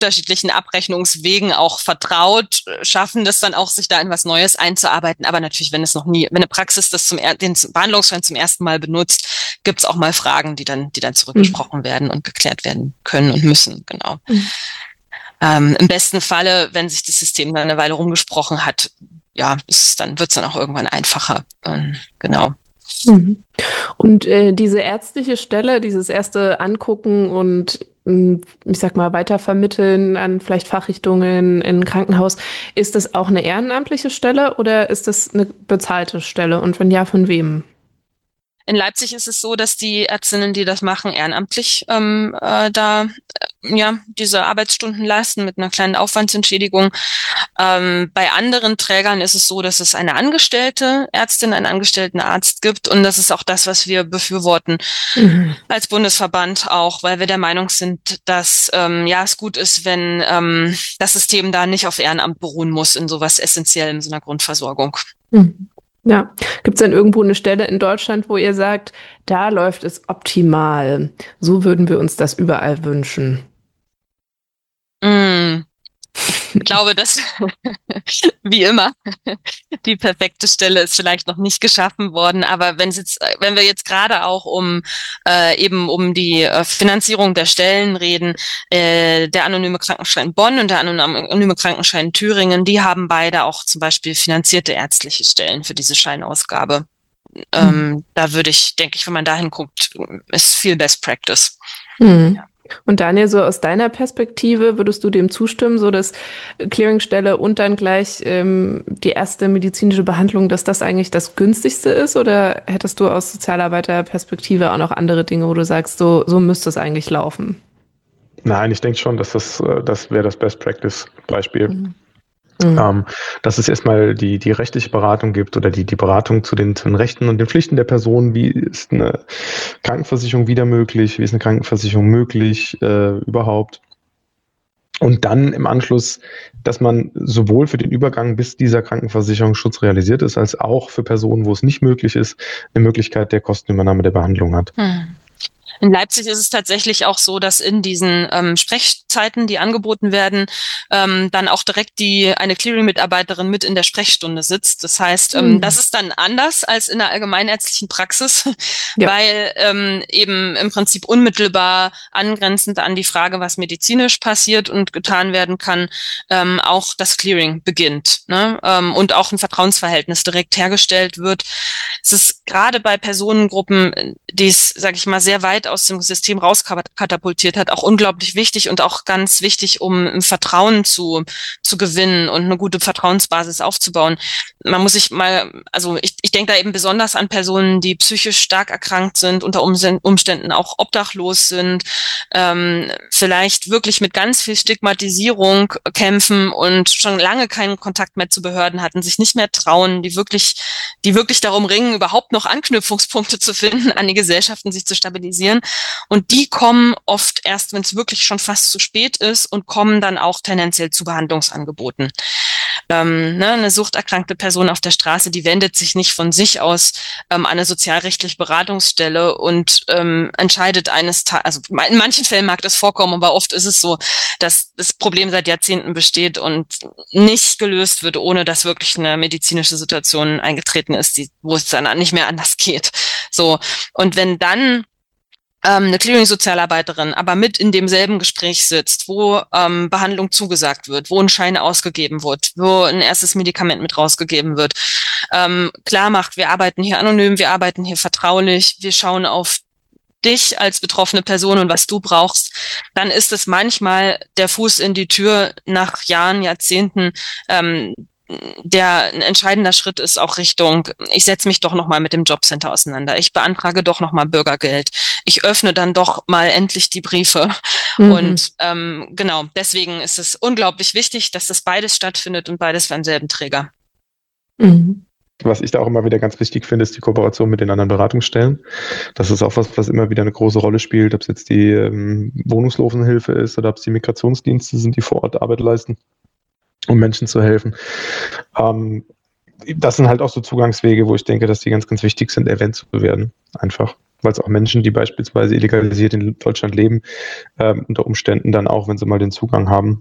unterschiedlichen Abrechnungswegen auch vertraut, schaffen das dann auch, sich da in was Neues einzuarbeiten. Aber natürlich, wenn eine Praxis den Behandlungsschein zum ersten Mal benutzt, gibt es auch mal Fragen, die dann zurückgesprochen werden und geklärt werden können und müssen, genau. Im besten Falle, wenn sich das System dann eine Weile rumgesprochen hat, ja, wird es dann auch irgendwann einfacher. Genau. Und diese ärztliche Stelle, dieses erste Angucken und ich sag mal weitervermitteln an vielleicht Fachrichtungen in ein Krankenhaus, ist das auch eine ehrenamtliche Stelle oder ist das eine bezahlte Stelle? Und wenn ja, von wem? In Leipzig ist es so, dass die Ärztinnen, die das machen, ehrenamtlich diese Arbeitsstunden leisten mit einer kleinen Aufwandsentschädigung. Bei anderen Trägern ist es so, dass es eine angestellte Ärztin, einen angestellten Arzt gibt. Und das ist auch das, was wir befürworten als Bundesverband auch, weil wir der Meinung sind, dass es gut ist, wenn das System da nicht auf Ehrenamt beruhen muss in sowas Essentiellem, so einer Grundversorgung. Ja, gibt es denn irgendwo eine Stelle in Deutschland, wo ihr sagt, da läuft es optimal? So würden wir uns das überall wünschen. Ich glaube, dass, wie immer, die perfekte Stelle ist vielleicht noch nicht geschaffen worden. Aber wenn wir jetzt gerade auch um die Finanzierung der Stellen reden, der anonyme Krankenschein Bonn und der anonyme Krankenschein Thüringen, die haben beide auch zum Beispiel finanzierte ärztliche Stellen für diese Scheinausgabe. Da denke ich, wenn man da hinguckt, ist viel Best Practice. Ja. Und Daniel, so aus deiner Perspektive, würdest du dem zustimmen, so dass Clearingstelle und dann gleich die erste medizinische Behandlung, dass das eigentlich das günstigste ist? Oder hättest du aus Sozialarbeiterperspektive auch noch andere Dinge, wo du sagst, so müsste es eigentlich laufen? Nein, ich denke schon, dass das wäre das Best Practice Beispiel. Dass es erstmal die rechtliche Beratung gibt oder die Beratung zu den Rechten und den Pflichten der Person. Wie ist eine Krankenversicherung wieder möglich? Wie ist eine Krankenversicherung möglich überhaupt? Und dann im Anschluss, dass man sowohl für den Übergang bis dieser Krankenversicherungsschutz realisiert ist, als auch für Personen, wo es nicht möglich ist, eine Möglichkeit der Kostenübernahme der Behandlung hat. In Leipzig ist es tatsächlich auch so, dass in diesen Sprechzeiten, die angeboten werden, dann auch direkt eine Clearing-Mitarbeiterin mit in der Sprechstunde sitzt. Das heißt, das ist dann anders als in der allgemeinärztlichen Praxis, weil eben im Prinzip unmittelbar angrenzend an die Frage, was medizinisch passiert und getan werden kann, auch das Clearing beginnt, ne? Und auch ein Vertrauensverhältnis direkt hergestellt wird. Es ist gerade bei Personengruppen, die es, sage ich mal, sehr weit aus dem System rauskatapultiert hat, auch unglaublich wichtig und auch ganz wichtig, um Vertrauen zu gewinnen und eine gute Vertrauensbasis aufzubauen. Man muss sich ich denke da eben besonders an Personen, die psychisch stark erkrankt sind, unter Umständen auch obdachlos sind, vielleicht wirklich mit ganz viel Stigmatisierung kämpfen und schon lange keinen Kontakt mehr zu Behörden hatten, sich nicht mehr trauen, die wirklich darum ringen, überhaupt noch Anknüpfungspunkte zu finden an die Gesellschaft und sich zu stabilisieren. Und die kommen oft erst, wenn es wirklich schon fast zu spät ist und kommen dann auch tendenziell zu Behandlungsangeboten. Eine suchterkrankte Person auf der Straße, die wendet sich nicht von sich aus an eine sozialrechtliche Beratungsstelle und entscheidet also in manchen Fällen mag das vorkommen, aber oft ist es so, dass das Problem seit Jahrzehnten besteht und nicht gelöst wird, ohne dass wirklich eine medizinische Situation eingetreten ist, wo es dann nicht mehr anders geht. So. Und wenn dann eine Clearing-Sozialarbeiterin aber mit in demselben Gespräch sitzt, wo Behandlung zugesagt wird, wo ein Schein ausgegeben wird, wo ein erstes Medikament mit rausgegeben wird, klar macht, wir arbeiten hier anonym, wir arbeiten hier vertraulich, wir schauen auf dich als betroffene Person und was du brauchst, dann ist es manchmal der Fuß in die Tür nach Jahren, Jahrzehnten, ein entscheidender Schritt ist auch Richtung, ich setze mich doch nochmal mit dem Jobcenter auseinander. Ich beantrage doch nochmal Bürgergeld. Ich öffne dann doch mal endlich die Briefe. Und genau, deswegen ist es unglaublich wichtig, dass das beides stattfindet und beides beim selben Träger. Was ich da auch immer wieder ganz wichtig finde, ist die Kooperation mit den anderen Beratungsstellen. Das ist auch was immer wieder eine große Rolle spielt, ob es jetzt die Wohnungslosenhilfe ist oder ob es die Migrationsdienste sind, die vor Ort Arbeit leisten, um Menschen zu helfen. Das sind halt auch so Zugangswege, wo ich denke, dass die ganz, ganz wichtig sind, erwähnt zu werden. Einfach. weil es auch Menschen, die beispielsweise illegalisiert in Deutschland leben, unter Umständen dann auch, wenn sie mal den Zugang haben,